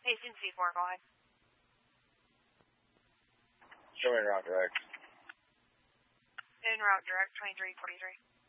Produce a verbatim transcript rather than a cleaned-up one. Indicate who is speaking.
Speaker 1: Hastings C four, go ahead.
Speaker 2: Show me route direct.
Speaker 1: In route direct, twenty-three forty-three.